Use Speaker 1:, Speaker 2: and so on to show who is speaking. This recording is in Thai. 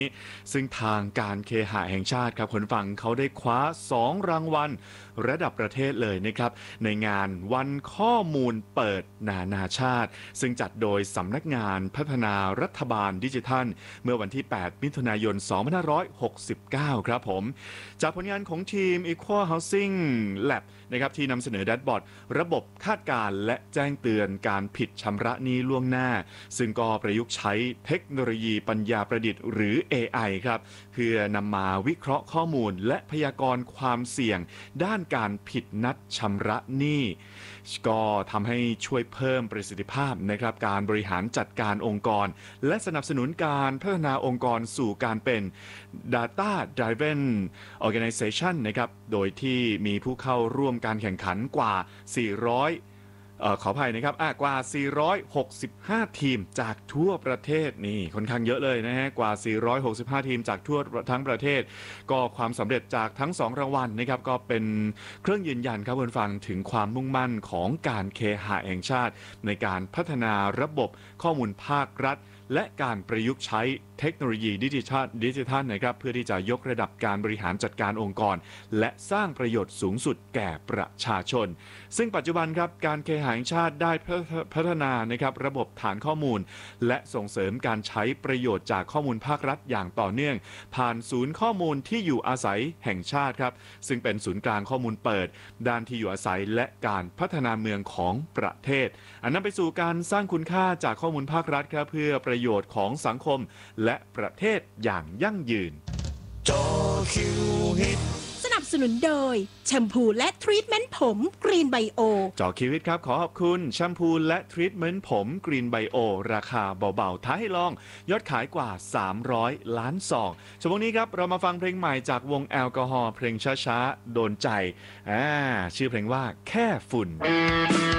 Speaker 1: ซึ่งทางการเคหะแห่งชาติครับคนฟังเขาได้คว้า2รางวัลระดับประเทศเลยนะครับในงานวันข้อมูลเปิดนานาชาติซึ่งจัดโดยสำนักงานพัฒนารัฐบาลดิจิทัลเมื่อวันที่8มิถุนายน2569ครับผมจากผลงานของทีม Equal Housing Lab นะครับที่นำเสนอแดชบอร์ดระบบคาดการณ์และแจ้งเตือนการผิดชำระหนี้ล่วงหน้าซึ่งก็ประยุกต์ใช้เทคโนโลยีปัญญาประดิษฐ์หรือ AI ครับเพื่อนำมาวิเคราะห์ข้อมูลและพยากรณ์ความเสี่ยงด้านการผิดนัดชำระหนี้ก็ทำให้ช่วยเพิ่มประสิทธิภาพนะครับการบริหารจัดการองค์กรและสนับสนุนการพัฒนาองค์กรสู่การเป็น Data Driven Organization นะครับโดยที่มีผู้เข้าร่วมการแข่งขันกว่า 400ขออภัยนะครับกว่า 465 ทีมจากทั่วประเทศนี่ค่อนข้างเยอะเลยนะฮะกว่า 465 ทีมจากทั่วทั้งประเทศก็ความสำเร็จจากทั้ง2รางวัลนะครับก็เป็นเครื่องยืนยันครับคุณฟังถึงความมุ่งมั่นของการเคหะแห่งชาติในการพัฒนาระบบข้อมูลภาครัฐและการประยุกต์ใช้เทคโนโลยีดิจิทัลนะครับเพื่อที่จะยกระดับการบริหารจัดการองค์กรและสร้างประโยชน์สูงสุดแก่ประชาชนซึ่งปัจจุบันครับการเคหะแห่งชาติได้พัฒนานะครับระบบฐานข้อมูลและส่งเสริมการใช้ประโยชน์จากข้อมูลภาครัฐอย่างต่อเนื่องผ่านศูนย์ข้อมูลที่อยู่อาศัยแห่งชาติครับซึ่งเป็นศูนย์กลางข้อมูลเปิดด้านที่อยู่อาศัยและการพัฒนาเมืองของประเทศอันนั้นไปสู่การสร้างคุณค่าจากข้อมูลภาครัฐครับเพื่อประโยชน์ของสังคมและประเทศอย่างยั่งยืน
Speaker 2: จอคิวฮิต
Speaker 3: สนับสนุนโดยแชมพูและทรีทเมนต์ผมกรีนไบโอ
Speaker 1: จอคิวิตครับขอขอบคุณแชมพูและทรีทเมนต์ผมกรีนไบโอราคาเบาๆท้าให้ลองยอดขายกว่า300ล้านซองชั่วโมงนี้ครับเรามาฟังเพลงใหม่จากวงแอลกอฮอล์เพลงช้าๆโดนใจชื่อเพลงว่าแค่ฝุ่น